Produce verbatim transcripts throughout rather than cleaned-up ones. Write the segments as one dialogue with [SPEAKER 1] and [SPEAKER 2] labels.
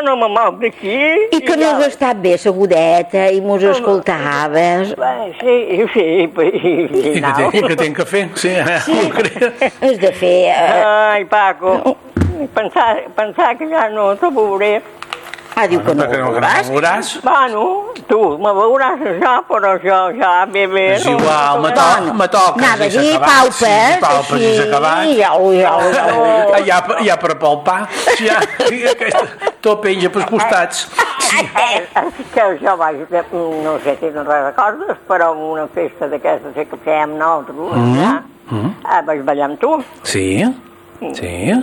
[SPEAKER 1] no me moc d'aquí.
[SPEAKER 2] I que no has estat bé, segudeta, i mos escoltaves.
[SPEAKER 1] Sí, sí, i
[SPEAKER 3] que tens que fer, sí.
[SPEAKER 2] Has de fer...
[SPEAKER 1] Ai, Paco, pensar que ja no te veuré.
[SPEAKER 2] Ah, diu que no ho veuràs?
[SPEAKER 1] Bueno, tu me veuràs ja, però jo ja bé bé...
[SPEAKER 3] És igual, me toca.
[SPEAKER 2] Anava a dir paupes,
[SPEAKER 3] paupes i s'ha acabat. Ja per palpar, ja, tot penja pels costats.
[SPEAKER 1] Que jo vaig, no sé si no recordes, però una festa d'aquestes que fèiem nosaltres, vaig ballar amb tu.
[SPEAKER 3] Sí, sí.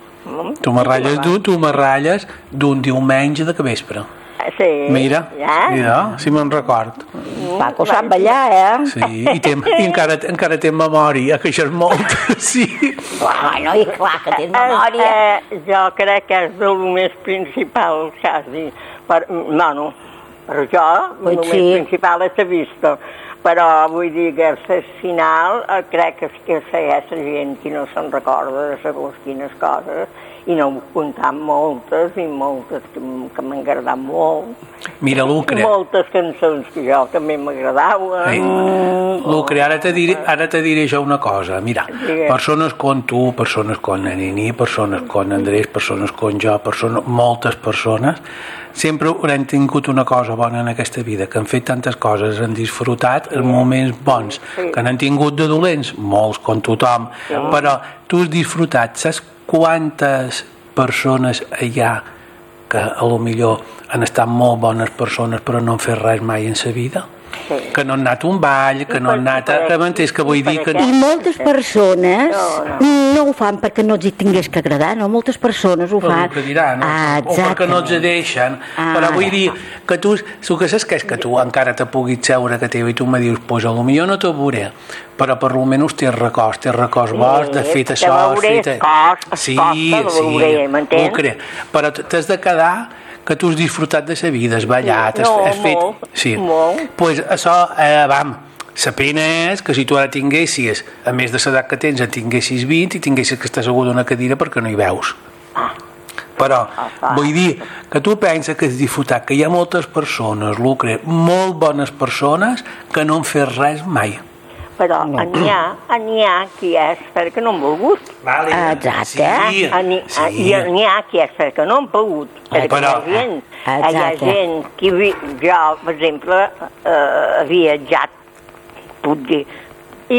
[SPEAKER 3] Tu me ratlles, tu me ratlles d'un diumenge de vespre.
[SPEAKER 1] Sí.
[SPEAKER 3] Mira, mira, si me'n record.
[SPEAKER 2] Paco sap ballar, eh?
[SPEAKER 3] Sí, i encara té memòria, que això és molt, sí.
[SPEAKER 2] Bueno, i clar que tens memòria.
[SPEAKER 1] Jo crec que és el més principal, quasi. Bueno, per jo, el més principal és la vista. Però vull dir que al final crec que hi ha gent que no se'n recorda de segons quines coses i no vull contar moltes i moltes que m'han agradat molt.
[SPEAKER 3] Mira, Lucre.
[SPEAKER 1] Moltes cançons que jo també m'agradaven.
[SPEAKER 3] Lucre, ara te diré, ara te diré jo una cosa. Mira, persones com tu, persones com la Nini, persones com Andrés, persones com jo, persones, moltes persones, sempre haurem tingut una cosa bona en aquesta vida, que han fet tantes coses, han disfrutat els moments bons, que n'han tingut de dolents, molts com tothom, però tu has disfrutat, saps quantes persones hi ha que a lo millor han estat molt bones persones però no han fet res mai en sa vida? Sí. Que no han anat a un ball, que no han anat a... Que m'entens que vull dir que...
[SPEAKER 2] I moltes persones no, no. no ho fan perquè no els hi tingués que agradar, no? Moltes persones ho fan...
[SPEAKER 3] Però diran, no? Ah, o perquè no els deixen. Ah, però vull dir que tu... Tu que saps que és que tu encara te puguis seure que teu i tu me dius, pues a lo millor no te veuré, però per lo menys té records, té records bons, de fet això...
[SPEAKER 1] Te veuré cos,
[SPEAKER 3] sí, sí, m'entens? Però t'has de quedar que tu has disfrutat de sa vida, has ballat, has,
[SPEAKER 1] no,
[SPEAKER 3] has fet...
[SPEAKER 1] Molt,
[SPEAKER 3] sí.
[SPEAKER 1] molt.
[SPEAKER 3] Pues això, eh, vam, la pena és que si tu ara tinguessis, a més de l'edat que tens, en tinguessis vint i tinguessis que estar assegut en una cadira perquè no hi veus.
[SPEAKER 1] Ah.
[SPEAKER 3] Però vull dir que tu penses que has disfrutat, que hi ha moltes persones, Lucre, molt bones persones que no han fet res mai.
[SPEAKER 1] Però no. n'hi ha, n'hi ha qui és perquè no han volgut.
[SPEAKER 3] Vale.
[SPEAKER 2] Exacte.
[SPEAKER 3] Sí,
[SPEAKER 1] n'hi sí. n'hi ha qui és perquè no han volgut. Perquè però, hi ha gent, hi ha gent que jo, per exemple, eh, he viatjat, puc dir, i,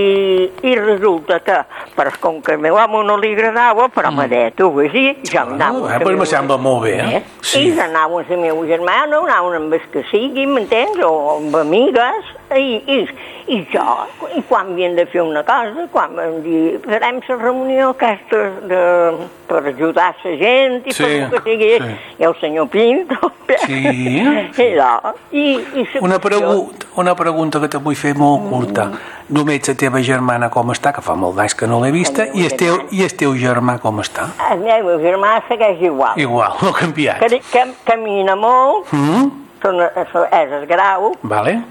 [SPEAKER 1] i resulta que, però com que al meu amo no li agradava, però mm. me deia, tu que sí, jo anava...
[SPEAKER 3] Ah, però me sembla molt bé, eh?
[SPEAKER 1] Sí. I anava amb la meva germana, anava amb els que sigui, m'entens, o amb amigues, i, i, i jo, i quan havien de fer una cosa, quan vam dir, farem la reunió aquesta de, per ajudar la gent, i sí, per que sigui, sí. I el senyor Pinto,
[SPEAKER 3] sí.
[SPEAKER 1] i allò, i, i
[SPEAKER 3] una, pregunta, una pregunta que te vull fer molt curta. Només la teva germana com està, que fa molt d'anys que no l'he vista, i el, teu, i el teu germà com està?
[SPEAKER 1] El meu germà segueix igual.
[SPEAKER 3] Igual, no ha canviat.
[SPEAKER 1] Que, que, camina molt, mm? són, és el grau,
[SPEAKER 3] vale.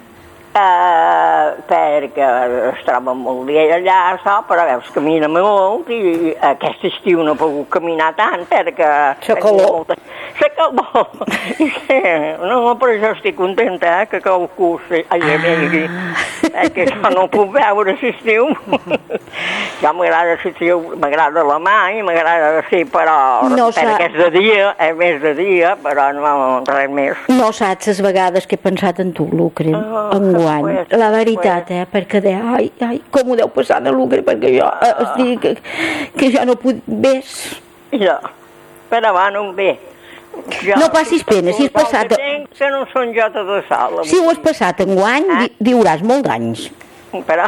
[SPEAKER 1] Uh, perquè es troba molt bé allà, so, però veus, camina molt i aquest estiu no he pogut caminar tant perquè...
[SPEAKER 2] La calor.
[SPEAKER 1] La calor. No, però jo estic contenta eh, que qualcú hagi vingui, perquè jo no puc veure l'estiu. Jo m'agrada l'estiu, m'agrada la mà i m'agrada sí, però
[SPEAKER 2] no
[SPEAKER 1] perquè és de dia, és més de dia, però no res més.
[SPEAKER 2] No saps les vegades que he pensat en tu, Lucre, oh. en Pues, la veritat, pues. eh, perquè de, ai, ai, com ho deu passar de Lucre, perquè jo eh, estic, que, que jo no puc més.
[SPEAKER 1] Jo, però va, no em ve. Jo,
[SPEAKER 2] no passis pena, si has passat...
[SPEAKER 1] Que, que no són jo tota sola.
[SPEAKER 2] Si ho has passat en guany, eh? vi, viuràs molts anys.
[SPEAKER 1] Però...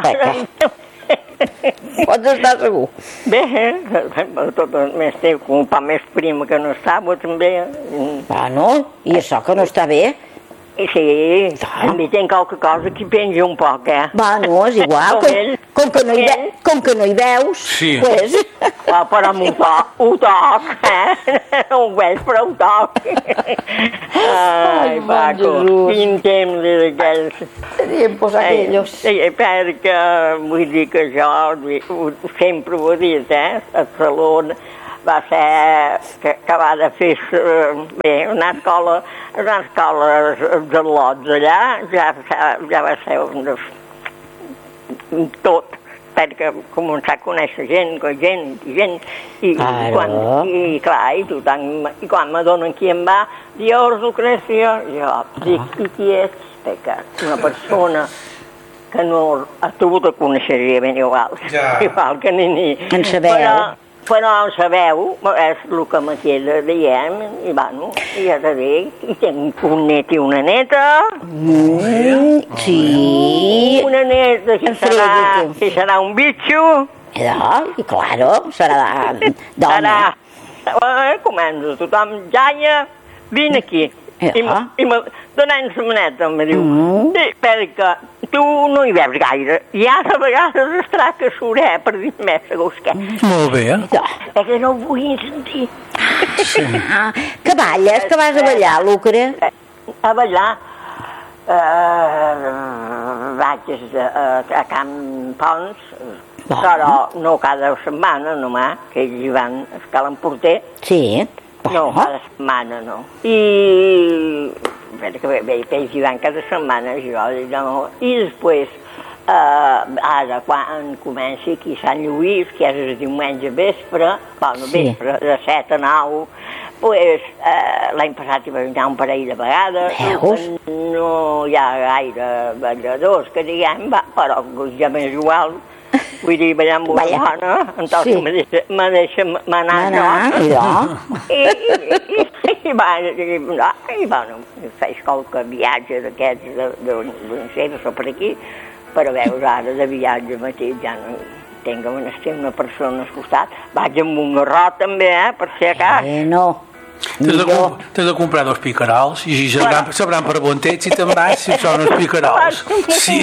[SPEAKER 2] Pots estar segur.
[SPEAKER 1] Bé, eh? Tot més teu, un pa més prima que no estava, també.
[SPEAKER 2] Bueno, i això que no està bé...
[SPEAKER 1] Sí, també tenc qualque cosa que penja un poc, eh?
[SPEAKER 2] Bueno, és igual, com, com, que, no hi ve, com que no hi veus,
[SPEAKER 3] sí.
[SPEAKER 2] Pues...
[SPEAKER 1] Ah, però ho toc, ho toc, eh? No ho veig, però ho toc. Ai, Paco, quin temps era aquells.
[SPEAKER 2] Tiempos aquellos.
[SPEAKER 1] Sí, perquè vull dir que jo sempre ho he dit, eh? A Salona, va ser que, que va de fer bé, una escola, una escola de lots allà, ja, ja va ser un de, tot, perquè començar a conèixer gent, gent, gent, i,
[SPEAKER 2] claro.
[SPEAKER 1] quan, i clar, i tothom, i quan me donen qui em va, Dios, Lucrecia, jo dic, i qui és? Perquè una persona que no ha tingut a conèixer ben igual, ja. igual que ni ni.
[SPEAKER 2] En sabeu.
[SPEAKER 1] Però, però en sabeu, és el que me queda diem, i bueno, i ja te dic, i tinc un net i una neta.
[SPEAKER 2] Mm, sí.
[SPEAKER 1] Una neta, si serà, si serà un bitxo.
[SPEAKER 2] No, i claro, serà dona.
[SPEAKER 1] Serà, eh, comença tothom, Jaia, vine aquí.
[SPEAKER 2] Ja.
[SPEAKER 1] I, i me donant la maneta em diu, mm. sí, perquè tu no hi veus gaire, i ara a vegades es tracta a surar per dir més segons què.
[SPEAKER 3] Molt bé, eh?
[SPEAKER 1] Ja, és que no ho vull sentir.
[SPEAKER 2] Sí. Ah, que balles, que vas a ballar, Lucre?
[SPEAKER 1] A ballar, eh, vaig a, a Camp Pons, bon. Però no cada setmana només, que ells hi van a Escala en Porter.
[SPEAKER 2] Sí.
[SPEAKER 1] No, cada setmana no. I perquè bé, bé, ells hi van cada setmana, jo no. I després, eh, ara quan comenci aquí a Sant Lluís, que és el diumenge vespre, bueno,
[SPEAKER 2] sí.
[SPEAKER 1] vespre de set a nou, pues, eh, l'any passat hi va anar un parell de vegades.
[SPEAKER 2] Veus?
[SPEAKER 1] No hi ha gaire balladors que diguem, va, però ja m'és igual. Vull dir, ballar amb una dona, entonces sí. me deixa, me deixa manar jo. I, i, i, i, va, i, no, i bueno, faig qualque viatge d'aquests de, de, de, de, de per aquí, però veus, ara de viatge mateix ja no tinc una persona al costat. Vaig amb un garró també, eh, per si a cas.
[SPEAKER 2] Eh, no.
[SPEAKER 3] T'has de, comp de comprar dos picarols i sabran, sabran per bon temps si te'n vas si són els picarols. Sí,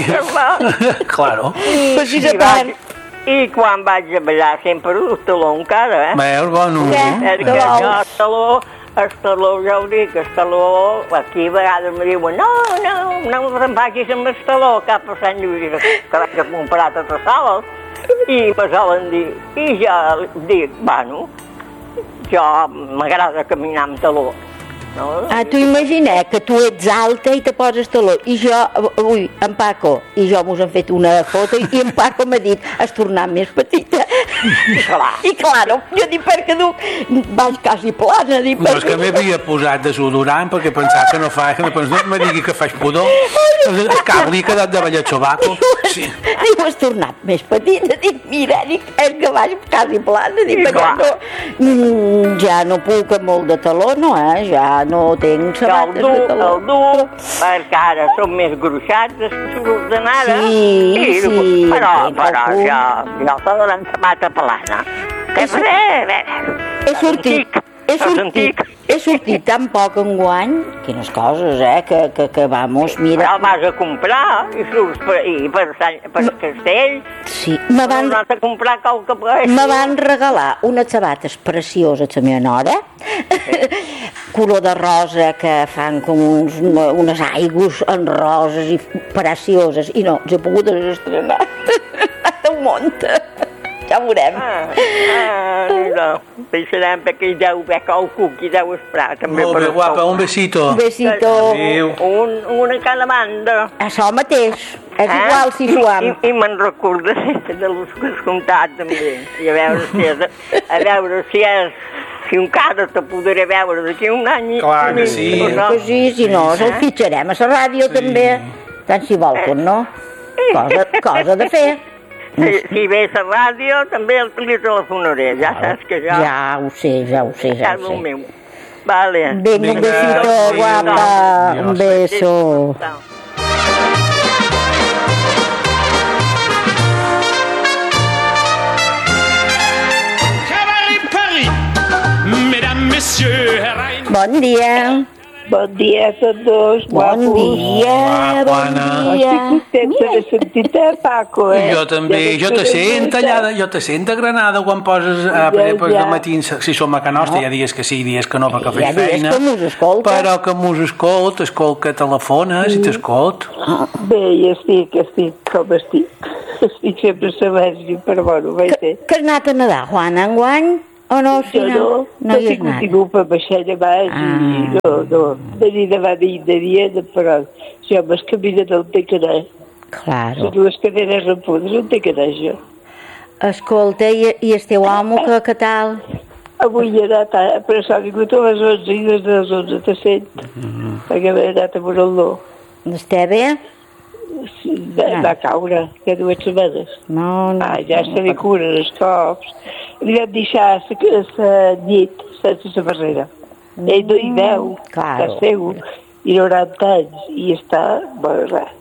[SPEAKER 3] claro.
[SPEAKER 1] I, i, vaig, I quan vaig a ballar sempre el taló encara, eh?
[SPEAKER 3] Veus, bueno.
[SPEAKER 1] Perquè jo el taló, el taló, ja ho dic, el taló, aquí a vegades me diuen no, no, no te'n vagis amb el taló cap a Sant Lluís, que vaig a comprar tot a soles, i me solen dir, i jo dic, bueno, jo m'agrada caminar amb taló. No?
[SPEAKER 2] Ah, tu imagina que tu ets alta i te poses taló. I jo, avui, en Paco, i jo mos hem fet una foto i en Paco m'ha dit, has tornat més petita. I clar, I clar no, jo dic perquè tu vaig quasi plana. Dic,
[SPEAKER 3] no, és que m'havia posat desodorant perquè pensava que no fa, que no, no me digui que faig pudor. El cap li ha quedat de ballar xobaco. Sí.
[SPEAKER 2] Diu, has tornat més petita. Dic, mira, dic, és que vaig quasi plana. Dic, perquè no, mm, ja no puc amb molt de taló, no, eh? Ja no tinc sabates
[SPEAKER 1] de
[SPEAKER 2] taló.
[SPEAKER 1] El dur, perquè ara són més gruixats els d'anada.
[SPEAKER 2] Sí,
[SPEAKER 1] i,
[SPEAKER 2] sí.
[SPEAKER 1] Però, però jo, jo t'ho l'hem sabata pelana. Que bé, bé.
[SPEAKER 2] He sortit, he sortit, he sortit tan poc enguany, quines coses, eh, que, que, que vamos, mira...
[SPEAKER 1] Però el vas a comprar, i surts per, i per, per Castell.
[SPEAKER 2] Sí, me van...
[SPEAKER 1] No has de comprar qualque cosa.
[SPEAKER 2] Me van regalar unes sabates precioses a meva nora, sí. Color de rosa, que fan com uns, unes aigües en roses i precioses, i no, els he pogut estrenar. Un munt. Ja ho veurem.
[SPEAKER 1] Ah, ah, no. Deixarem perquè hi deu haver qualcú que hi deu esperar. També.
[SPEAKER 3] Molt bé, guapa, un besito.
[SPEAKER 2] Un besito.
[SPEAKER 1] Un, una a cada banda.
[SPEAKER 2] Això mateix. És ah, igual si suam.
[SPEAKER 1] I, i me'n recordaré de les que has comptat també. I a veure si és... A veure si és... Si encara te podré veure d'aquí un any.
[SPEAKER 3] Clar que sí.
[SPEAKER 2] No? Que sí, si no, eh? El fitxarem a la ràdio sí. També. Tant si vol, eh? No? Cosa, cosa de fer.
[SPEAKER 1] Si, si ve a la ràdio, també li telefonaré. Ja saps que ja...
[SPEAKER 2] Ja ho sé, ja ho sé, ja ho sé.
[SPEAKER 1] Meu. Vale.
[SPEAKER 2] Vinga, un besito, guapa. Un beso. Bon dia.
[SPEAKER 4] Bon dia a tots dos,
[SPEAKER 2] guapos. Bon dia, bon dia.
[SPEAKER 4] Estic contenta de sentir-te, Paco, eh?
[SPEAKER 3] Jo també, jo te sent tallada, jo te sent a Granada quan poses a ja, ja. de matins, si som a Can Nostra, no. Hi ha dies que sí, dies que no, perquè faig feina.
[SPEAKER 2] Hi ha dies que mos escolta.
[SPEAKER 3] Però que mos escolta, escolta que telefones i t'escolt.
[SPEAKER 4] Bé, ja estic, estic com estic. Estic sempre a la verge, però bueno, vaig ser.
[SPEAKER 2] Que has anat a nedar, Juana, enguany? o no, al
[SPEAKER 4] Jo
[SPEAKER 2] final
[SPEAKER 4] no,
[SPEAKER 2] no hi
[SPEAKER 4] perquè
[SPEAKER 2] és nada.
[SPEAKER 4] continuo per baixar de baix
[SPEAKER 2] Ah.
[SPEAKER 4] i no, no. De dia davant de de dia, de però jo amb el camí no entenc que anar.
[SPEAKER 2] Claro.
[SPEAKER 4] Les dues cadenes rampudes no entenc que anar, jo.
[SPEAKER 2] Escolta, i, i el teu home, que, que tal?
[SPEAKER 4] Avui he anat, a, però s'ha vingut a les onze i des de les onze te sent, perquè m'he anat a Moraldó.
[SPEAKER 2] Està bé?
[SPEAKER 4] Sí, va, va caure, que dues setmanes.
[SPEAKER 2] No, no.
[SPEAKER 4] Ah, ja se li curen els cops. Li vam deixar la llit sense la barrera. Ell no hi veu,
[SPEAKER 2] Claro.
[SPEAKER 4] està segur, i noranta anys, i està, bueno, res.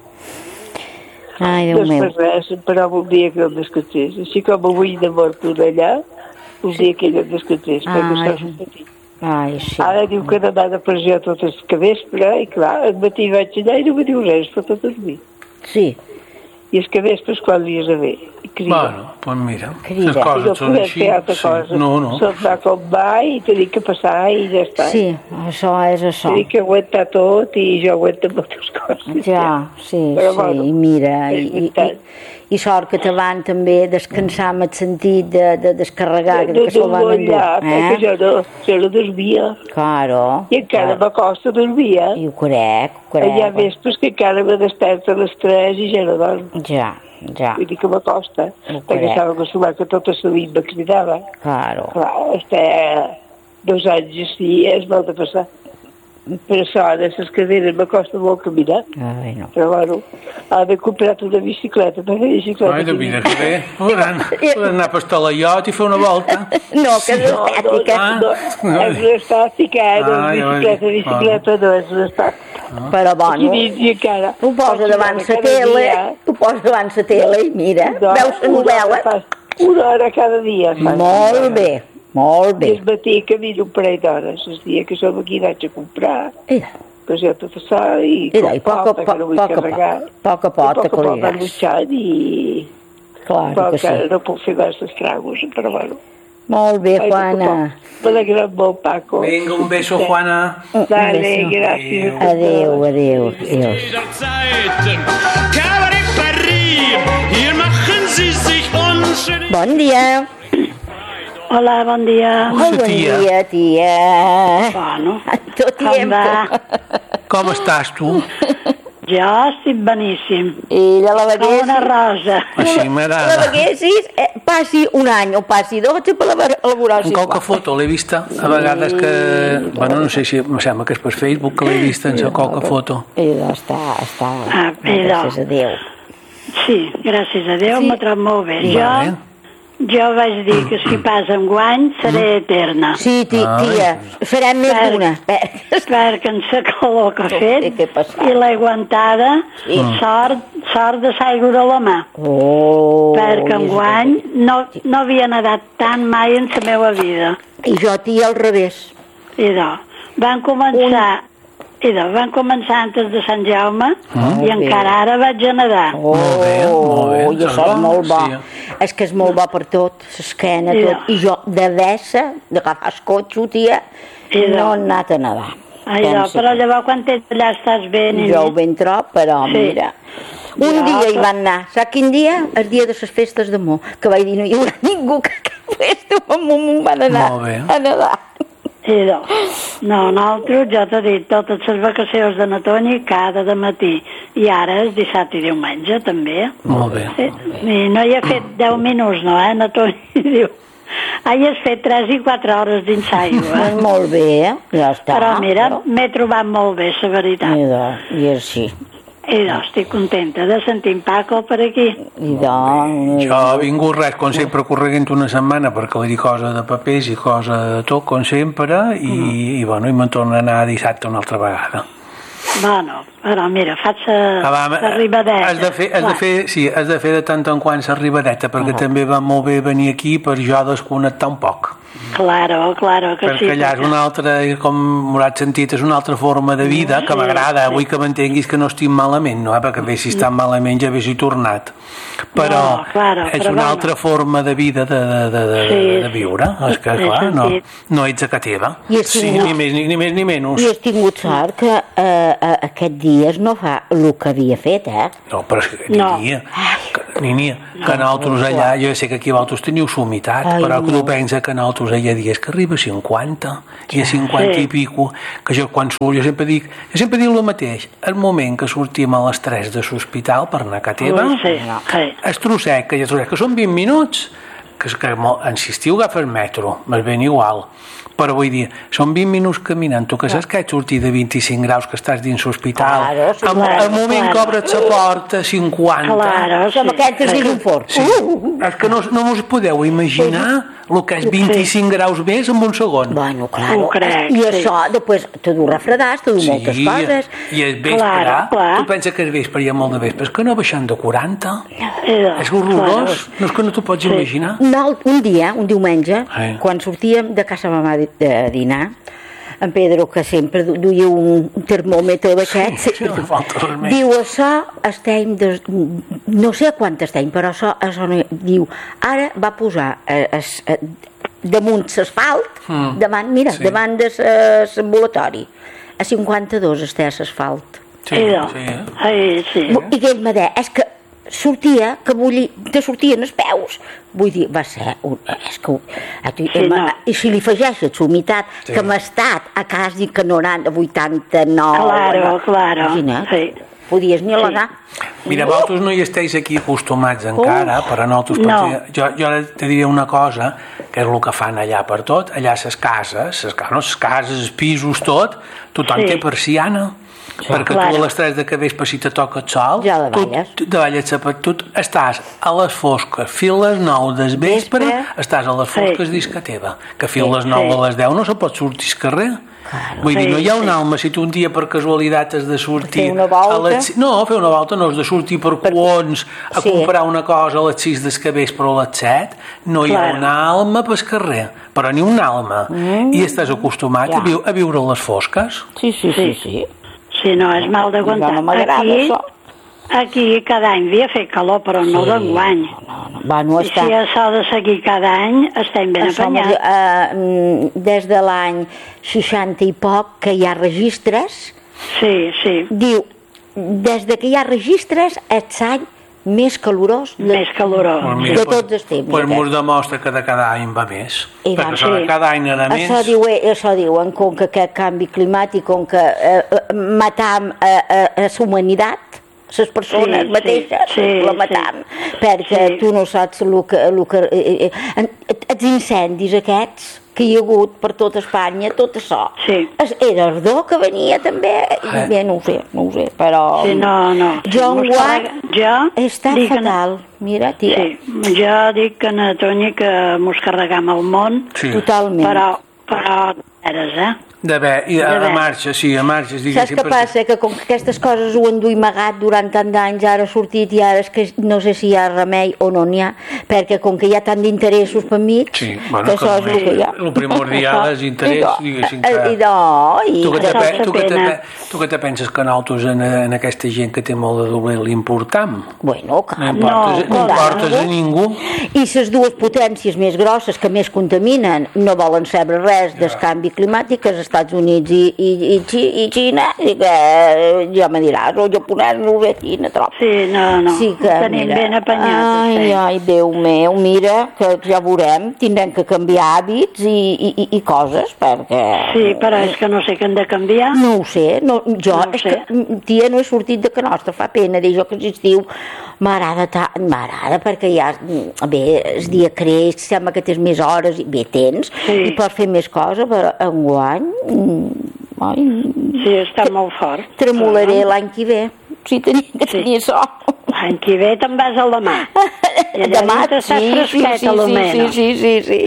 [SPEAKER 2] Ai,
[SPEAKER 4] No
[SPEAKER 2] Déu meu.
[SPEAKER 4] és per res, però voldria que el descansés. Així com avui de mort un allà, voldria que ell el descansés, perquè
[SPEAKER 2] Ai.
[SPEAKER 4] està petit.
[SPEAKER 2] Ai, sí.
[SPEAKER 4] Ara diu que demà de pressió tot el que vespre, i clar, el matí vaig allà i no me diu res, però tot dormir.
[SPEAKER 2] Sí,
[SPEAKER 4] I és que vespres quan li és a bé, i crida.
[SPEAKER 3] Bueno, doncs mira,
[SPEAKER 2] Crida.
[SPEAKER 3] les
[SPEAKER 4] I no
[SPEAKER 3] coses són
[SPEAKER 4] podem
[SPEAKER 3] així.
[SPEAKER 4] fer altra
[SPEAKER 3] Sí.
[SPEAKER 4] cosa.
[SPEAKER 3] No, no.
[SPEAKER 4] Soltar com va i tenir que passar i ja està.
[SPEAKER 2] sí, això és això.
[SPEAKER 4] Tenir que aguantar tot i jo aguanto moltes coses.
[SPEAKER 2] Ja, sí,
[SPEAKER 4] Però
[SPEAKER 2] sí,
[SPEAKER 4] bueno,
[SPEAKER 2] i mira,
[SPEAKER 4] és
[SPEAKER 2] i, i,
[SPEAKER 4] veritat.
[SPEAKER 2] i sort que te van també descansar amb el sentit de, de descarregar,
[SPEAKER 4] No,
[SPEAKER 2] que se'l van
[SPEAKER 4] no,
[SPEAKER 2] endur.
[SPEAKER 4] allà, perquè
[SPEAKER 2] Eh?
[SPEAKER 4] jo no, jo no dormia.
[SPEAKER 2] Claro.
[SPEAKER 4] I encara m'acosta dormir,
[SPEAKER 2] I
[SPEAKER 4] eh?
[SPEAKER 2] ho crec, ho crec.
[SPEAKER 4] Hi ha vespres que encara me desperta a les tres i ja no dorm.
[SPEAKER 2] Ja, ja,
[SPEAKER 4] Vull dir que m'acosta,
[SPEAKER 2] Ho
[SPEAKER 4] perquè
[SPEAKER 2] crec.
[SPEAKER 4] estava acostumat que tota la nit me cridava.
[SPEAKER 2] claro.
[SPEAKER 4] Clar, està dos anys així, és mal de passar. Per això, a les cadenes m'acosta molt caminar.
[SPEAKER 2] Ai, no.
[SPEAKER 4] Però bueno, ha de comprar una bicicleta, perquè la bicicleta...
[SPEAKER 3] Ai, de vida, que bé. Podran, podran anar a Pastalaiot i fer una volta.
[SPEAKER 2] No, que és
[SPEAKER 4] No, no,
[SPEAKER 2] estètica.
[SPEAKER 3] Ah.
[SPEAKER 4] no, és una estàtica, eh? No
[SPEAKER 3] Ai,
[SPEAKER 4] és
[SPEAKER 3] ai,
[SPEAKER 4] bicicleta,
[SPEAKER 3] ai.
[SPEAKER 4] bicicleta no és una estàtica.
[SPEAKER 2] Però
[SPEAKER 4] Aquí
[SPEAKER 2] bueno,
[SPEAKER 4] dins i encara.
[SPEAKER 2] tu posa davant la
[SPEAKER 4] Cada
[SPEAKER 2] tele,
[SPEAKER 4] dia,
[SPEAKER 2] tu posa davant la tele i mira,
[SPEAKER 4] no,
[SPEAKER 2] veus la
[SPEAKER 4] una hora
[SPEAKER 2] novel·la.
[SPEAKER 4] fas- Una hora cada dia. fas.
[SPEAKER 2] Molt bé, molt
[SPEAKER 4] I
[SPEAKER 2] bé.
[SPEAKER 4] el matí camino un parell d'hores, el dia que som aquí vaig a comprar,
[SPEAKER 2] Mira,
[SPEAKER 4] pues jo tot això i
[SPEAKER 2] mira, i
[SPEAKER 4] com
[SPEAKER 2] poc a
[SPEAKER 4] pot,
[SPEAKER 2] poc,
[SPEAKER 4] que no vull
[SPEAKER 2] poc a poc,
[SPEAKER 4] carregar.
[SPEAKER 2] poc a
[SPEAKER 4] I
[SPEAKER 2] poc
[SPEAKER 4] poc
[SPEAKER 2] te
[SPEAKER 4] a poc van
[SPEAKER 2] colliràs.
[SPEAKER 4] luchant i...
[SPEAKER 2] Claro
[SPEAKER 4] Però
[SPEAKER 2] que sí.
[SPEAKER 4] que no puc fer més estragos, però bueno.
[SPEAKER 2] Molt bé,
[SPEAKER 4] Ai,
[SPEAKER 2] Juana.
[SPEAKER 4] Me n'agrada molt, Paco.
[SPEAKER 3] Vinga, un beso, Juana.
[SPEAKER 4] Dale,
[SPEAKER 2] beso.
[SPEAKER 4] gràcies.
[SPEAKER 2] Adéu, adéu, adéu.
[SPEAKER 5] Zeiten. Cabaret Paris, hier machen Sie sich unschön.
[SPEAKER 2] Bon dia.
[SPEAKER 6] Hola, bon dia.
[SPEAKER 2] Molt bon
[SPEAKER 3] tia.
[SPEAKER 2] dia, tia.
[SPEAKER 6] Bueno,
[SPEAKER 2] Tot
[SPEAKER 6] com
[SPEAKER 2] tiempo.
[SPEAKER 6] va?
[SPEAKER 3] Com estàs, tu?
[SPEAKER 6] Jo estic beníssim.
[SPEAKER 2] I de la
[SPEAKER 6] Com una
[SPEAKER 2] veguessis,
[SPEAKER 6] rosa.
[SPEAKER 3] Així
[SPEAKER 2] la
[SPEAKER 3] m'agrada.
[SPEAKER 2] veguessis, eh, passi un any o passi dos per elaborar
[SPEAKER 3] En qualque foto l'he vista, a vegades que... Bueno, no sé si... Em sembla que és per Facebook que l'he vista en qualque foto.
[SPEAKER 2] I doncs està, està.
[SPEAKER 6] Ah, idò.
[SPEAKER 2] Gràcies a Déu.
[SPEAKER 6] Sí, gràcies a Déu,
[SPEAKER 2] Sí.
[SPEAKER 6] m'ho trobo molt bé.
[SPEAKER 3] Vale.
[SPEAKER 6] Jo, jo vaig dir que si passa en guany seré eterna.
[SPEAKER 2] Sí, ti,
[SPEAKER 3] Ai.
[SPEAKER 2] tia, farem més
[SPEAKER 6] Per-
[SPEAKER 2] d'una.
[SPEAKER 6] Perquè en la calor que ha fet
[SPEAKER 2] Què ha passat?
[SPEAKER 6] i l'he aguantada, sort, sort de s'aigua a la mà.
[SPEAKER 2] Oh,
[SPEAKER 6] Perquè en
[SPEAKER 2] és
[SPEAKER 6] guany no, no havia nedat tant mai en la meva vida.
[SPEAKER 2] I jo, tia, al revés.
[SPEAKER 6] Idò, van començar, idò, van començar antes de Sant Jaume
[SPEAKER 2] Molt
[SPEAKER 6] i
[SPEAKER 2] bé.
[SPEAKER 6] encara ara vaig a nedar.
[SPEAKER 2] Oh,
[SPEAKER 3] Molt bé, molt bé.
[SPEAKER 2] i això és molt bo.
[SPEAKER 3] Sí.
[SPEAKER 2] És que és molt bo per tot, l'esquena,
[SPEAKER 6] Sí.
[SPEAKER 2] tot. I jo, de vessa, d'agafar el cotxe, tia,
[SPEAKER 6] Sí,
[SPEAKER 2] no
[SPEAKER 6] no.
[SPEAKER 2] he anat a nedar.
[SPEAKER 6] Idò,
[SPEAKER 2] Pensa
[SPEAKER 6] però
[SPEAKER 2] tu.
[SPEAKER 6] llavors quan ets allà estàs bé, ni
[SPEAKER 2] Jo ho ben trob, però
[SPEAKER 6] Sí.
[SPEAKER 2] mira... Un
[SPEAKER 6] Ja,
[SPEAKER 2] dia hi
[SPEAKER 6] però-
[SPEAKER 2] van anar, saps quin dia? El dia de les festes d'amor, que vaig dir no hi haurà ningú que cap festa m'ho van anar
[SPEAKER 3] Molt bé.
[SPEAKER 2] a nedar.
[SPEAKER 6] Idò. No, nosaltres, ja t'he dit, totes les vacacions de Natoni cada de matí. I ara és dissabte i diumenge, també.
[SPEAKER 3] Molt bé.
[SPEAKER 6] Sí. I no hi he fet deu minuts, no, eh? Natoni diu... Ahir has fet tres i quatre hores dins aigua.
[SPEAKER 2] Doncs molt bé, eh? Ja està.
[SPEAKER 6] Però mira, m'he trobat molt bé, la veritat.
[SPEAKER 2] Idò, i així.
[SPEAKER 6] I doncs estic contenta de sentir en Paco per aquí.
[SPEAKER 2] Idò,
[SPEAKER 3] Jo he vingut res, com sempre, correguent una setmana per aclarir cosa de papers i cosa de tot, com sempre, i, i bueno, i me'n torno a anar dissabte una altra vegada.
[SPEAKER 6] Bueno, però mira, faig la,
[SPEAKER 3] Ah, va,
[SPEAKER 6] la ribadeta.
[SPEAKER 3] has de fer, has de fer, sí, has de fer de tant en quant la ribadeta, perquè també va molt bé venir aquí per jo desconnectar un poc.
[SPEAKER 6] Claro, claro que sí.
[SPEAKER 3] Perquè allà és una altra, com m'hauràs sentit, és una altra forma de vida que
[SPEAKER 6] Sí,
[SPEAKER 3] m'agrada.
[SPEAKER 6] sí.
[SPEAKER 3] Vull que m'entenguis que no estic malament, no? Perquè bé, si estat malament ja haguessi tornat. Però
[SPEAKER 6] No, claro,
[SPEAKER 3] és
[SPEAKER 6] però
[SPEAKER 3] una
[SPEAKER 6] bueno.
[SPEAKER 3] altra forma de vida de, de, de, de,
[SPEAKER 6] Sí,
[SPEAKER 3] de viure. És que,
[SPEAKER 6] sí,
[SPEAKER 3] clar, no,
[SPEAKER 6] sentit.
[SPEAKER 3] no ets a ca teva.
[SPEAKER 2] I has
[SPEAKER 3] Sí,
[SPEAKER 2] tingut-
[SPEAKER 3] ni més ni, ni més ni menys.
[SPEAKER 2] I has tingut sort que eh, eh, aquests dies no fa el que havia fet, eh?
[SPEAKER 3] No, però és que
[SPEAKER 6] No.
[SPEAKER 3] diria... Que, Ni, ni, que nosaltres allà, jo sé que aquí vosaltres teniu sumitat,
[SPEAKER 2] Ai,
[SPEAKER 3] però que
[SPEAKER 2] no.
[SPEAKER 3] tu pensa que nosaltres allà dies que arriba a cinquanta, i a cinquanta
[SPEAKER 4] Sí.
[SPEAKER 3] i pico, que jo quan surt, jo sempre dic, jo sempre dic el mateix, el moment que sortim a les tres de l'hospital per anar a casa teva,
[SPEAKER 4] Ui, sí, sí.
[SPEAKER 3] es trosset, que, ja trosset, que són vint minuts, que, que en si estiu agafa el metro, m'és ben igual, però vull dir, són vint minuts caminant, tu que saps que et sortir de vint-i-cinc graus que estàs dins l'hospital,
[SPEAKER 2] Claro, sí,
[SPEAKER 3] al,
[SPEAKER 2] claro,
[SPEAKER 3] al moment
[SPEAKER 4] claro.
[SPEAKER 3] que obres la porta, cinquanta,
[SPEAKER 4] Claro,
[SPEAKER 2] Som
[SPEAKER 4] sí.
[SPEAKER 2] aquests dins un forn.
[SPEAKER 3] sí. És que no, no us podeu imaginar el que és vint-i-cinc graus més en un segon.
[SPEAKER 2] Bueno, claro.
[SPEAKER 4] Ho crec,
[SPEAKER 2] I
[SPEAKER 4] sí.
[SPEAKER 2] això, després, te du refredats, te du moltes coses.
[SPEAKER 3] i el vespre,
[SPEAKER 4] Clar, clar.
[SPEAKER 3] tu penses que el vespre hi ha molt de vespre, és que no baixant de quaranta,
[SPEAKER 4] Idò,
[SPEAKER 3] és horrorós,
[SPEAKER 4] claro.
[SPEAKER 3] no és que no t'ho pots imaginar.
[SPEAKER 2] No, un dia, un diumenge,
[SPEAKER 3] Sí.
[SPEAKER 2] quan sortíem de casa mamà de, de dinar, en Pedro, que sempre du- duia un termòmetre d'aquests,
[SPEAKER 3] sí, no falta res més.
[SPEAKER 2] diu, això estem, de, no sé a quant estem, però això, això no, diu, ara va posar eh, es, eh, damunt l'asfalt,
[SPEAKER 3] Mm.
[SPEAKER 2] davant, mira,
[SPEAKER 3] Sí.
[SPEAKER 2] davant de l'ambulatori, a cinquanta-dos està l'asfalt.
[SPEAKER 3] Sí,
[SPEAKER 4] Idò.
[SPEAKER 3] sí, eh?
[SPEAKER 4] Ai, sí.
[SPEAKER 2] I ell m'ha dit, és que sortia, que bulli, te sortien els peus. Vull dir, va ser un... És que,
[SPEAKER 4] Sí,
[SPEAKER 2] sí,
[SPEAKER 4] no.
[SPEAKER 2] I si li afegeixes l'humitat,
[SPEAKER 3] Sí.
[SPEAKER 2] que m'ha estat a quasi que noranta, vuitanta-nou...
[SPEAKER 4] Claro, claro,
[SPEAKER 2] Imagina't,
[SPEAKER 4] sí.
[SPEAKER 2] podies ni alegar.
[SPEAKER 3] Mira, vosaltres no hi esteu aquí acostumats encara, però nosaltres...
[SPEAKER 4] No.
[SPEAKER 3] Perquè jo, jo ara te diré una cosa, que és el que fan allà per tot, allà les cases, les, no, les cases, els pisos, tot, tothom
[SPEAKER 4] Sí.
[SPEAKER 3] té persiana, perquè
[SPEAKER 4] Claro.
[SPEAKER 3] tu a les tres de cabell si te toca el sol,
[SPEAKER 2] Ja la
[SPEAKER 3] tu,
[SPEAKER 2] balles.
[SPEAKER 3] tu, davalles, tu estàs a les fosques, fins a les nou del vespre,
[SPEAKER 2] Vespre.
[SPEAKER 3] estàs a les
[SPEAKER 4] Sí.
[SPEAKER 3] fosques dins que teva, que fins a les nou
[SPEAKER 4] Sí.
[SPEAKER 3] a les deu no se pot sortir al carrer.
[SPEAKER 2] Claro.
[SPEAKER 3] Vull dir,
[SPEAKER 4] Sí,
[SPEAKER 3] no hi ha un
[SPEAKER 4] sí.
[SPEAKER 3] alma, si tu un dia per casualitat has de sortir...
[SPEAKER 2] Fer una volta.
[SPEAKER 3] a les... No, fer una volta no, has de sortir per Cuons a
[SPEAKER 2] Sí.
[SPEAKER 3] comprar una cosa a les sis del capvespre o a les set, no hi ha
[SPEAKER 4] Claro.
[SPEAKER 3] una alma pel carrer, però ni una alma.
[SPEAKER 2] Mm.
[SPEAKER 3] I estàs acostumat
[SPEAKER 2] Ja.
[SPEAKER 3] a, viu, a viure a les fosques.
[SPEAKER 2] Sí, sí, sí, sí.
[SPEAKER 4] Sí, no, és mal d'aguantar.
[SPEAKER 2] No m'agrada
[SPEAKER 4] Aquí,
[SPEAKER 2] això.
[SPEAKER 4] aquí cada any havia fet calor, però no
[SPEAKER 2] Sí.
[SPEAKER 4] d'enguany.
[SPEAKER 2] No, no, va, no
[SPEAKER 4] I
[SPEAKER 2] està...
[SPEAKER 4] si això de seguir cada any, estem ben
[SPEAKER 2] Això,
[SPEAKER 4] apanyats.
[SPEAKER 2] eh, mm, des de l'any seixanta i poc que hi ha registres,
[SPEAKER 4] Sí, sí,
[SPEAKER 2] diu, des de que hi ha registres, és l'any més calorós de,
[SPEAKER 4] més calorós.
[SPEAKER 3] Pues
[SPEAKER 2] de
[SPEAKER 3] mira,
[SPEAKER 2] tots els temps.
[SPEAKER 3] Pues
[SPEAKER 2] aquest.
[SPEAKER 3] mos demostra que de cada any va més.
[SPEAKER 2] I va,
[SPEAKER 3] perquè això de
[SPEAKER 4] sí.
[SPEAKER 3] cada any era més...
[SPEAKER 2] Això, diu, això diuen, com que aquest canvi climàtic, com que eh, eh, matam a, a, a la humanitat, les persones
[SPEAKER 4] Sí, sí,
[SPEAKER 2] mateixes,
[SPEAKER 4] sí,
[SPEAKER 2] la matam, perquè
[SPEAKER 4] Sí.
[SPEAKER 2] tu no saps el que... El que eh, eh, els incendis aquests que hi ha hagut per tot Espanya, tot això.
[SPEAKER 4] Sí.
[SPEAKER 2] Es- Era ardor que venia també,
[SPEAKER 3] Eh.
[SPEAKER 2] bé, no ho sé, no ho sé, però...
[SPEAKER 4] Sí, no, no.
[SPEAKER 2] Jo
[SPEAKER 4] Mos
[SPEAKER 2] enguany
[SPEAKER 4] carrega- jo
[SPEAKER 2] està
[SPEAKER 4] dic que-
[SPEAKER 2] fatal. Mira, tia,
[SPEAKER 4] Sí, jo dic que na Toni que mos carregam el món,
[SPEAKER 3] Sí.
[SPEAKER 2] totalment.
[SPEAKER 4] però, però, eres, eh?
[SPEAKER 3] D'haver, i a, a
[SPEAKER 4] D'haver.
[SPEAKER 3] marxa, sí, a marxa,
[SPEAKER 2] Saps
[SPEAKER 3] diguéssim.
[SPEAKER 2] què passa? Que com que aquestes coses ho han duim amagat durant tant d'anys, ara ha sortit i ara és que no sé si hi ha remei o no n'hi ha, perquè com que hi ha tant d'interessos per mig,
[SPEAKER 3] Sí, bueno,
[SPEAKER 2] que això és el que hi ha.
[SPEAKER 3] el primordial és interès, diguéssim que...
[SPEAKER 2] I no, i...
[SPEAKER 3] Tu que, te,
[SPEAKER 4] Això
[SPEAKER 3] pe-
[SPEAKER 4] és
[SPEAKER 3] tu, que te,
[SPEAKER 4] pena.
[SPEAKER 3] pe- tu que te penses que nosaltres en, en aquesta gent que té molt de doble l'importam?
[SPEAKER 2] Bueno,
[SPEAKER 3] No
[SPEAKER 2] clar,
[SPEAKER 3] importes,
[SPEAKER 4] no,
[SPEAKER 3] no, importes a ningú.
[SPEAKER 2] I les dues potències més grosses que més contaminen no volen saber res del canvi climàtic, els Estats Units i, i, i, Xi- i Xina, i que eh, ja me diràs, o japonès, no ho sé, Xina, trop.
[SPEAKER 4] Sí, no, no.
[SPEAKER 2] Sí que,
[SPEAKER 4] Tenim
[SPEAKER 2] mira,
[SPEAKER 4] ben apanyats.
[SPEAKER 2] ai,
[SPEAKER 4] estem.
[SPEAKER 2] ai, Déu meu, mira, que ja veurem, tindrem que canviar hàbits i, i, i, i coses, perquè...
[SPEAKER 4] Sí, però és que no sé què hem de canviar.
[SPEAKER 2] No ho sé, no, jo,
[SPEAKER 4] No ho
[SPEAKER 2] és
[SPEAKER 4] sé.
[SPEAKER 2] que, tia, no he sortit de que nostra, fa pena dir jo que l'estiu m'agrada ta- m'agrada perquè ja, bé, el dia creix, sembla que tens més hores, i bé, tens,
[SPEAKER 4] Sí.
[SPEAKER 2] i pots fer més coses, però enguany, mm, ai,
[SPEAKER 4] Sí, està molt fort.
[SPEAKER 2] tremolaré l'any que ve, si tenia que
[SPEAKER 4] Sí.
[SPEAKER 2] tenir sort.
[SPEAKER 4] L'any que ve te'n vas a la mà. I allà
[SPEAKER 2] Demà,
[SPEAKER 4] dintre
[SPEAKER 2] sí,
[SPEAKER 4] estàs
[SPEAKER 2] sí,
[SPEAKER 4] fresquet,
[SPEAKER 2] sí,
[SPEAKER 4] a lo
[SPEAKER 2] sí, sí,
[SPEAKER 4] menos.
[SPEAKER 2] sí, sí, sí.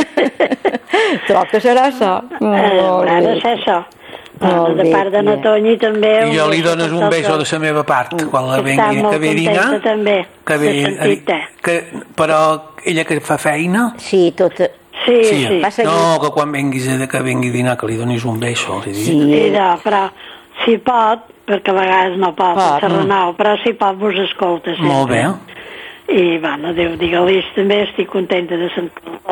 [SPEAKER 2] Però que serà això?
[SPEAKER 4] Eh, Haurà de ser això. Bueno,
[SPEAKER 2] Molt
[SPEAKER 4] de
[SPEAKER 2] bé,
[SPEAKER 4] part de na
[SPEAKER 2] tia.
[SPEAKER 4] Toni també...
[SPEAKER 3] I jo li
[SPEAKER 4] beixa
[SPEAKER 3] dones
[SPEAKER 4] per
[SPEAKER 3] un
[SPEAKER 4] tot
[SPEAKER 3] beijo
[SPEAKER 4] el-
[SPEAKER 3] de la meva part, quan la
[SPEAKER 4] Està
[SPEAKER 3] vengui,
[SPEAKER 4] molt
[SPEAKER 3] que ve a dinar.
[SPEAKER 4] contenta també,
[SPEAKER 3] Que ve,
[SPEAKER 4] de sentir-te.
[SPEAKER 3] que, però ella que fa feina...
[SPEAKER 2] Sí, tot...
[SPEAKER 4] Sí, sí.
[SPEAKER 2] Va seguir.
[SPEAKER 3] No, que quan venguis a, que vengui a dinar que li donis un beijo. Li dic.
[SPEAKER 2] Sí.
[SPEAKER 4] Sí, no, però si pot, perquè a vegades no pot,
[SPEAKER 2] Pot.
[SPEAKER 4] pot. Renau, però si pot vos escolta sempre.
[SPEAKER 3] Molt bé.
[SPEAKER 4] I, bueno, Déu digue-li, també estic contenta de sentir-lo.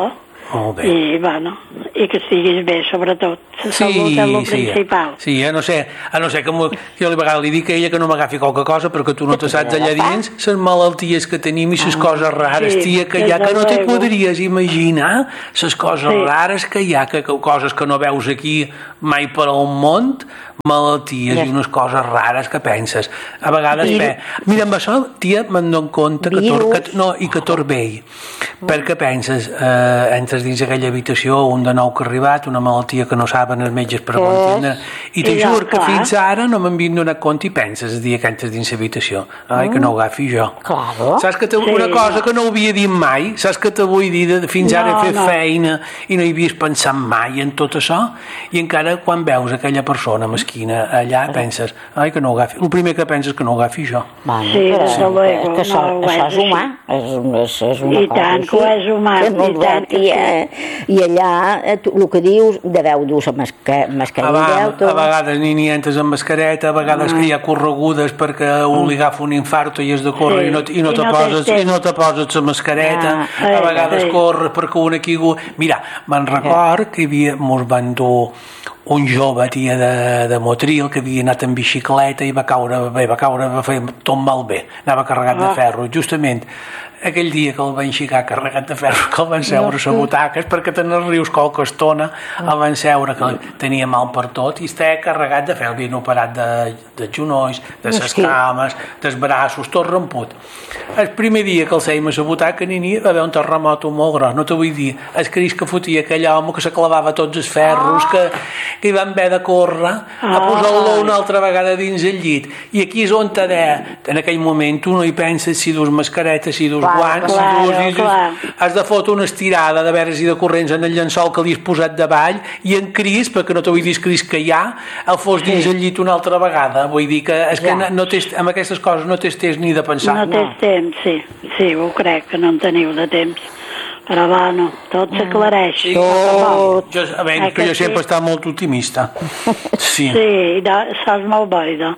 [SPEAKER 3] Molt bé.
[SPEAKER 6] I, bueno, i que estiguis bé, sobretot. La
[SPEAKER 3] Sí,
[SPEAKER 6] salut és el
[SPEAKER 3] sí,
[SPEAKER 6] principal.
[SPEAKER 3] sí, a no ser, a no ser que m'ho- jo a vegades li dic a ella que no m'agafi qualque cosa perquè tu no te saps allà dins les malalties que tenim i les coses rares,
[SPEAKER 6] sí,
[SPEAKER 3] tia, que hi ha
[SPEAKER 6] des
[SPEAKER 3] que
[SPEAKER 6] de
[SPEAKER 3] no te
[SPEAKER 6] luego.
[SPEAKER 3] podries imaginar les coses
[SPEAKER 6] Sí.
[SPEAKER 3] rares que hi ha, que, que coses que no veus aquí mai per al món, malalties i unes coses rares que penses. A vegades,
[SPEAKER 2] Vir-
[SPEAKER 3] pe... mira, amb això, tia, me'n dono compte que tor, que, no, i que tor vell, perquè penses, eh, entres dins aquella habitació, un de nou que ha arribat, una malaltia que no saben els metges per on tindre, i te
[SPEAKER 6] I ja,
[SPEAKER 3] juro que
[SPEAKER 6] clar.
[SPEAKER 3] fins ara no m'havien donat compte i penses el dia que entres dins l'habitació, ai, que no ho agafi jo.
[SPEAKER 2] Claro.
[SPEAKER 3] Saps que te,
[SPEAKER 6] Sí,
[SPEAKER 3] una cosa
[SPEAKER 6] no.
[SPEAKER 3] que no havia dit mai, saps que te vull dir, de, fins ara
[SPEAKER 6] No,
[SPEAKER 3] he fet
[SPEAKER 6] no.
[SPEAKER 3] feina i no hi havies pensat mai en tot això, i encara quan veus aquella persona mesquina allà penses, ai, que no ho agafi. El primer que penses que no ho agafi jo.
[SPEAKER 2] Bueno,
[SPEAKER 6] Sí,
[SPEAKER 2] però
[SPEAKER 6] des de luego,
[SPEAKER 2] és que això,
[SPEAKER 6] no ho
[SPEAKER 2] això
[SPEAKER 6] és
[SPEAKER 2] és humà, és, és, és una
[SPEAKER 6] I
[SPEAKER 2] cosa
[SPEAKER 6] tant
[SPEAKER 2] així,
[SPEAKER 6] que ho és humà,
[SPEAKER 2] que no
[SPEAKER 6] i tant que
[SPEAKER 2] i, eh, I allà, eh, tu, el que dius, deveu dur la masca,
[SPEAKER 3] A,
[SPEAKER 2] mascarilla,
[SPEAKER 3] va, a vegades ni n'hi entres amb mascareta, a vegades que hi ha corregudes perquè un li agafa un infarto i has de córrer
[SPEAKER 6] Sí,
[SPEAKER 3] i no, i no,
[SPEAKER 6] i
[SPEAKER 3] te
[SPEAKER 6] no
[SPEAKER 3] poses,
[SPEAKER 6] tens
[SPEAKER 3] i no te poses la mascareta,
[SPEAKER 2] Ah,
[SPEAKER 3] a
[SPEAKER 6] eh,
[SPEAKER 3] vegades
[SPEAKER 6] sí.
[SPEAKER 3] corres perquè un aquí... Mira, me'n record que hi havia, mos van dur un jove, tia, de, de Motril, que havia anat en bicicleta i va caure, bé, va caure, va fer tot malbé, anava carregat de
[SPEAKER 6] Ah.
[SPEAKER 3] ferro, justament aquell dia que el van xicar carregat de ferro, que el van seure a butaques perquè te n'es rius qualque estona, el van seure que tenia mal per tot i estava carregat de ferro, havien operat de, de genolls, de ses cames, dels braços, tot romput. El primer dia que el seim a la butaca n'hi hi va haver un terremoto molt gros, no te vull dir, el cris que fotia aquell home que se clavava tots els ferros, que, que hi van haver de córrer a posar-lo una altra vegada dins el llit. I aquí és on t'ha de, en aquell moment tu no hi penses si dus mascareta, si dus
[SPEAKER 2] Clar,
[SPEAKER 3] guants,
[SPEAKER 6] claro,
[SPEAKER 3] si dus, si dus,
[SPEAKER 6] clar.
[SPEAKER 3] has de fotre una estirada de veres i de corrents en el llençol que li has posat davall i en Cris, perquè no t'ho vull dir el Cris que hi ha, el fos dins el llit una altra vegada. Vull dir que, és que
[SPEAKER 2] Ja.
[SPEAKER 3] no, no tens, amb aquestes coses no tens temps ni de pensar.
[SPEAKER 6] No tens temps, sí. Sí, ho crec, que no en teniu de temps. Però, bueno, tot s'aclareix.
[SPEAKER 3] Sí,
[SPEAKER 6] Tot.
[SPEAKER 3] jo, a veure,
[SPEAKER 6] Eh
[SPEAKER 3] que
[SPEAKER 6] que
[SPEAKER 3] jo sempre
[SPEAKER 6] sí?
[SPEAKER 3] he estat molt optimista. Sí.
[SPEAKER 6] Sí, de, saps molt bo, idò.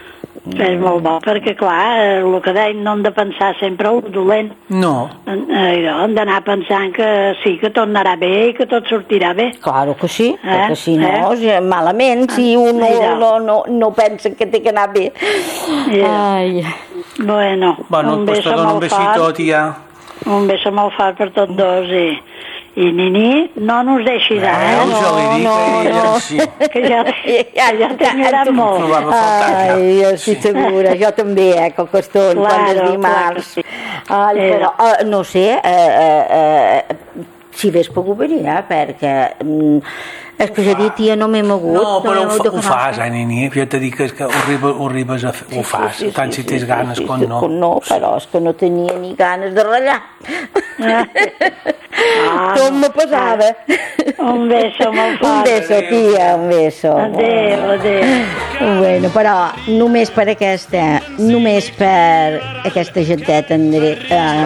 [SPEAKER 6] És molt bo, perquè, clar, eh, el que dèiem, no hem de pensar sempre el dolent.
[SPEAKER 3] No.
[SPEAKER 6] Eh, idò, hem d'anar pensant que sí, que tornarà bé i que tot sortirà bé.
[SPEAKER 2] Claro que sí,
[SPEAKER 6] Eh?
[SPEAKER 2] perquè si no,
[SPEAKER 6] Eh?
[SPEAKER 2] eh? malament, si un no,
[SPEAKER 6] Mira.
[SPEAKER 2] no, no, no pensa que té que anar bé.
[SPEAKER 6] Ja.
[SPEAKER 2] Ai,
[SPEAKER 6] Bueno,
[SPEAKER 3] Bueno,
[SPEAKER 6] un
[SPEAKER 3] pues te
[SPEAKER 6] beso
[SPEAKER 3] dono un
[SPEAKER 6] molt
[SPEAKER 3] besito,
[SPEAKER 6] fort,
[SPEAKER 3] tia.
[SPEAKER 6] un beso molt fort per tots dos i, i Nini, no nos deixis ara,
[SPEAKER 3] Veus,
[SPEAKER 6] eh?
[SPEAKER 3] jo li dic
[SPEAKER 2] no,
[SPEAKER 3] a ella,
[SPEAKER 2] no.
[SPEAKER 3] sí.
[SPEAKER 6] Que ja, ja, ja t'agradat molt.
[SPEAKER 3] Trobava a faltar ja.
[SPEAKER 2] ai, jo estic segura, jo també, eh, que costó,
[SPEAKER 6] Claro,
[SPEAKER 2] quan és
[SPEAKER 6] clar que
[SPEAKER 2] dimarts.
[SPEAKER 6] sí.
[SPEAKER 2] Ai,
[SPEAKER 6] Eh,
[SPEAKER 2] però, eh, no sé, eh, eh, eh, si hagués pogut venir, eh, perquè... Mm, és que ja dit, tia, no m'he mogut.
[SPEAKER 3] No, però
[SPEAKER 2] m'he
[SPEAKER 3] ho,
[SPEAKER 2] mogut
[SPEAKER 3] fa,
[SPEAKER 2] de
[SPEAKER 3] ho fas,
[SPEAKER 2] canasta.
[SPEAKER 3] eh, Nini? Jo te dic que, és que ho, arriba, ho arribes a fer, ho fas, tant si tens ganes com no.
[SPEAKER 2] Com no, però és que no tenia ni ganes de ratllar.
[SPEAKER 6] Ah,
[SPEAKER 2] Tot me pesava.
[SPEAKER 6] un beso molt
[SPEAKER 2] Un
[SPEAKER 6] fort.
[SPEAKER 2] beso, tia, un beso.
[SPEAKER 6] Adéu, adéu.
[SPEAKER 2] Bueno, però només per aquesta, només per aquesta genteta, André, eh,